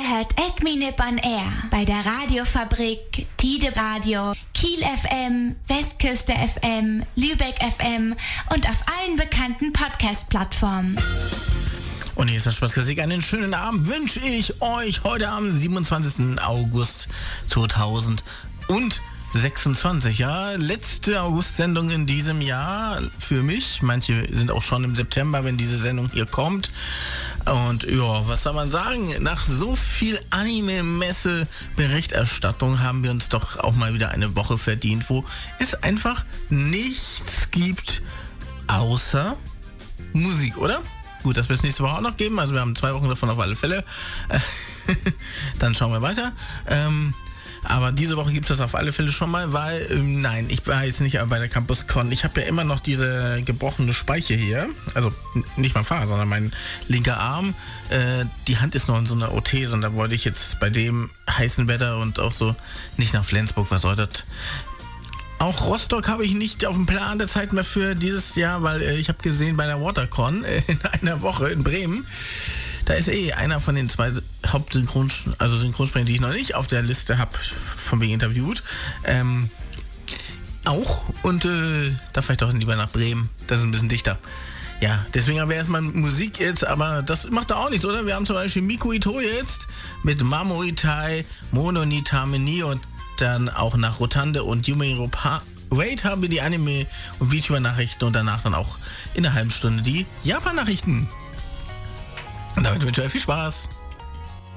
hört Ekminip on Air bei der Radiofabrik, Tide Radio, Kiel FM, Westküste FM, Lübeck FM und auf allen bekannten Podcast-Plattformen. Und hier ist das Spaßklassik. Einen schönen Abend wünsche ich euch heute am 27. August 2026. Ja, letzte August-Sendung in diesem Jahr für mich. Manche sind auch schon im September, wenn diese Sendung hier kommt. Und ja, was soll man sagen? Nach so viel Anime-Messe-Berichterstattung haben wir uns doch auch mal wieder eine Woche verdient, wo es einfach nichts gibt außer Musik, oder? Gut, das wird es nächste Woche auch noch geben. Also wir haben 2 Wochen davon auf alle Fälle. Dann schauen wir weiter. Aber diese Woche gibt es das auf alle Fälle schon mal, weil, nein, ich war jetzt nicht bei der CampusCon. Ich habe ja immer noch diese gebrochene Speiche hier. Also nicht mein Fahrrad, sondern mein linker Arm. Die Hand ist noch in so einer Orthese und da wollte ich jetzt bei dem heißen Wetter und auch so nicht nach Flensburg. Was soll das? Auch Rostock habe ich nicht auf dem Plan der Zeit mehr für dieses Jahr, weil ich habe gesehen bei der WaterCon in einer Woche in Bremen, da ist einer von den 2 Synchronsprechern, die ich noch nicht auf der Liste habe, von wegen interviewt, auch. Und da vielleicht doch lieber nach Bremen, das ist ein bisschen dichter. Ja, deswegen haben wir erstmal Musik jetzt, aber das macht doch auch nichts, oder? Wir haben zum Beispiel Miku Ito jetzt mit Mamoitai, Mono ni Tameni und dann auch nach Rotande und Yumiro Wait haben wir die Anime- und VTuber-Nachrichten und danach dann auch in einer halben Stunde die Japan-Nachrichten. Und damit wünsche ich euch viel Spaß.